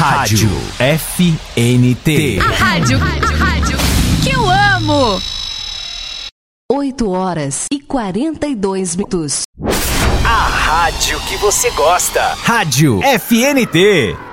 Rádio FNT. A rádio que eu amo. 8h42. A rádio que você gosta. Rádio FNT.